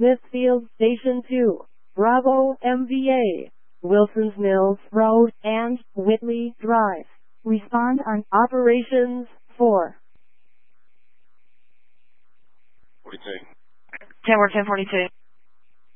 Smithfield Station 2, Bravo MVA, Wilson's Mills Road, and Whitley Drive. Respond on Operations 4. 42. 10 1042.